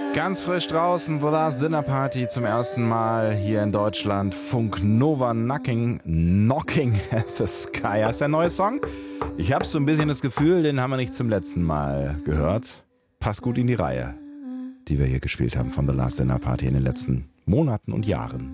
Ganz frisch draußen, The Last Dinner Party zum ersten Mal hier in Deutschland. Funk Nova Knocking at the Sky. Das ist der neue Song. Ich habe so ein bisschen das Gefühl, den haben wir nicht zum letzten Mal gehört. Passt gut in die Reihe, die wir hier gespielt haben von The Last Dinner Party in den letzten Monaten und Jahren.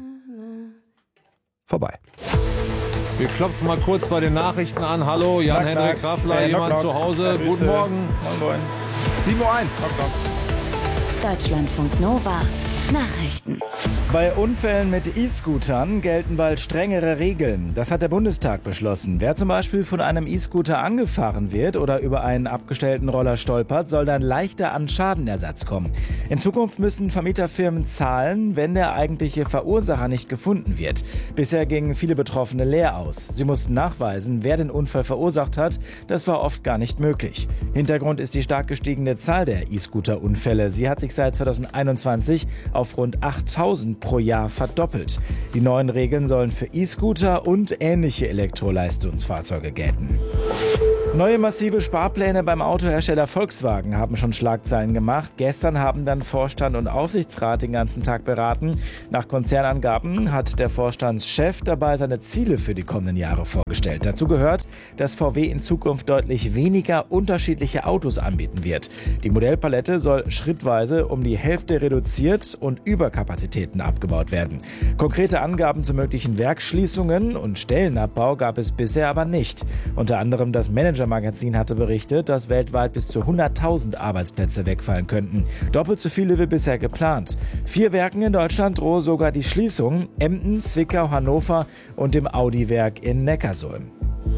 Vorbei. Wir klopfen mal kurz bei den Nachrichten an. Hallo, Jan-Henrik Raffler, jemand zu Hause? Guten Morgen. Moin. 7.01 Uhr. Deutschlandfunk Nova Nachrichten. Bei Unfällen mit E-Scootern gelten bald strengere Regeln. Das hat der Bundestag beschlossen. Wer zum Beispiel von einem E-Scooter angefahren wird oder über einen abgestellten Roller stolpert, soll dann leichter an Schadenersatz kommen. In Zukunft müssen Vermieterfirmen zahlen, wenn der eigentliche Verursacher nicht gefunden wird. Bisher gingen viele Betroffene leer aus. Sie mussten nachweisen, wer den Unfall verursacht hat. Das war oft gar nicht möglich. Hintergrund ist die stark gestiegene Zahl der E-Scooter-Unfälle. Sie hat sich seit 2021 auf rund 8.000 pro Jahr verdoppelt. Die neuen Regeln sollen für E-Scooter und ähnliche Elektroleistungsfahrzeuge gelten. Neue massive Sparpläne beim Autohersteller Volkswagen haben schon Schlagzeilen gemacht. Gestern haben dann Vorstand und Aufsichtsrat den ganzen Tag beraten. Nach Konzernangaben hat der Vorstandschef dabei seine Ziele für die kommenden Jahre vorgestellt. Dazu gehört, dass VW in Zukunft deutlich weniger unterschiedliche Autos anbieten wird. Die Modellpalette soll schrittweise um die Hälfte reduziert und Überkapazitäten abgebaut werden. Konkrete Angaben zu möglichen Werksschließungen und Stellenabbau gab es bisher aber nicht. Unter anderem das Magazin hatte berichtet, dass weltweit bis zu 100.000 Arbeitsplätze wegfallen könnten. Doppelt so viele wie bisher geplant. 4 Werken in Deutschland drohen sogar die Schließung: Emden, Zwickau, Hannover und dem Audi-Werk in Neckarsulm.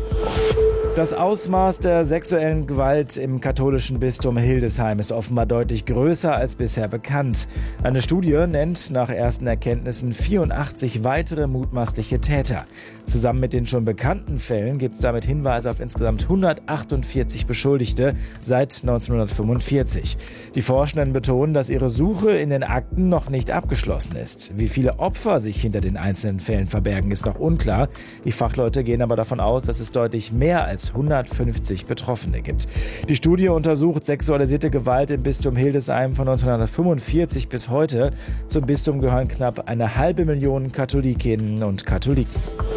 Das Ausmaß der sexuellen Gewalt im katholischen Bistum Hildesheim ist offenbar deutlich größer als bisher bekannt. Eine Studie nennt nach ersten Erkenntnissen 84 weitere mutmaßliche Täter. Zusammen mit den schon bekannten Fällen gibt es damit Hinweise auf insgesamt 148 Beschuldigte seit 1945. Die Forschenden betonen, dass ihre Suche in den Akten noch nicht abgeschlossen ist. Wie viele Opfer sich hinter den einzelnen Fällen verbergen, ist noch unklar. Die Fachleute gehen aber davon aus, dass es deutlich mehr als 150 Betroffene gibt. Die Studie untersucht sexualisierte Gewalt im Bistum Hildesheim von 1945 bis heute. Zum Bistum gehören knapp 500.000 Katholikinnen und Katholiken.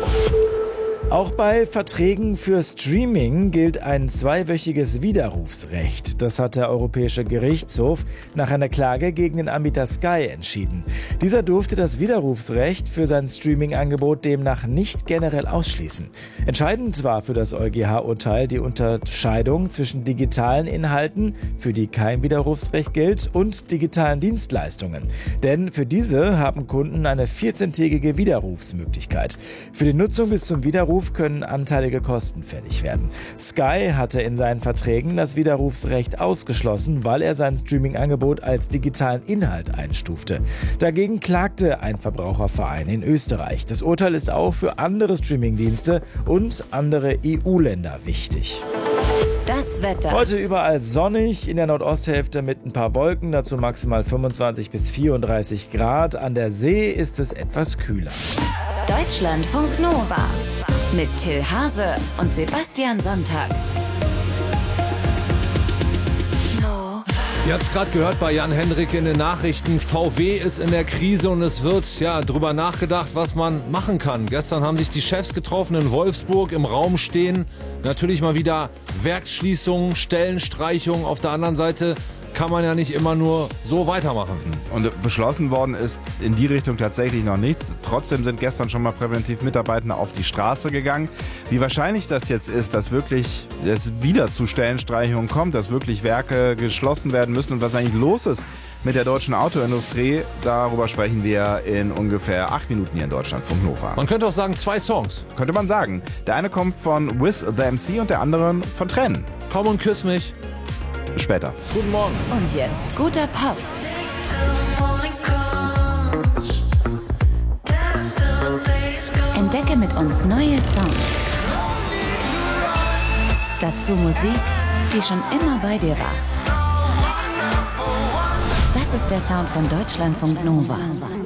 Auch bei Verträgen für Streaming gilt ein 2-wöchiges Widerrufsrecht. Das hat der Europäische Gerichtshof nach einer Klage gegen den Anbieter Sky entschieden. Dieser durfte das Widerrufsrecht für sein Streaming-Angebot demnach nicht generell ausschließen. Entscheidend war für das EuGH-Urteil die Unterscheidung zwischen digitalen Inhalten, für die kein Widerrufsrecht gilt, und digitalen Dienstleistungen. Denn für diese haben Kunden eine 14-tägige Widerrufsmöglichkeit. Für die Nutzung bis zum Widerruf können anteilige Kosten fällig werden. Sky hatte in seinen Verträgen das Widerrufsrecht ausgeschlossen, weil er sein Streaming-Angebot als digitalen Inhalt einstufte. Dagegen klagte ein Verbraucherverein in Österreich. Das Urteil ist auch für andere Streamingdienste und andere EU-Länder wichtig. Das Wetter. Heute überall sonnig, in der Nordosthälfte mit ein paar Wolken, dazu maximal 25 bis 34 Grad. An der See ist es etwas kühler. Deutschlandfunk Nova mit Till Hase und Sebastian Sonntag. Ihr habt es gerade gehört bei Jan-Henrik in den Nachrichten. VW ist in der Krise und es wird drüber nachgedacht, was man machen kann. Gestern haben sich die Chefs getroffen in Wolfsburg. Im Raum stehen natürlich mal wieder Werksschließungen, Stellenstreichungen. Auf der anderen Seite kann man ja nicht immer nur so weitermachen. Und beschlossen worden ist in die Richtung tatsächlich noch nichts. Trotzdem sind gestern schon mal präventiv Mitarbeiter auf die Straße gegangen. Wie wahrscheinlich das jetzt ist, dass wirklich es wieder zu Stellenstreichungen kommt, dass wirklich Werke geschlossen werden müssen und was eigentlich los ist mit der deutschen Autoindustrie, darüber sprechen wir in ungefähr 8 Minuten hier in Deutschlandfunk Nova. Man könnte auch sagen 2 Songs. Könnte man sagen. Der eine kommt von Wiz the MC und der andere von Tränen. Komm und küss mich. Später. Guten Morgen. Und jetzt guter Pop. Entdecke mit uns neue Songs. Dazu Musik, die schon immer bei dir war. Das ist der Sound von Deutschlandfunk Nova.